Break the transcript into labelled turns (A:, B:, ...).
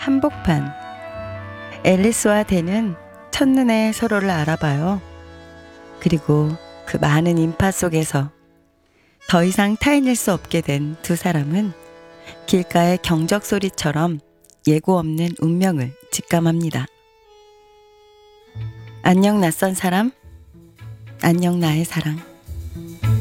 A: 한복판. 앨리스와 댄은 첫눈에 서로를 알아봐요. 그리고 그 많은 인파 속에서 더 이상 타인일 수 없게 된 두 사람은 길가의 경적 소리처럼 예고 없는 운명을 직감합니다. 안녕 낯선 사람, 안녕 나의 사랑.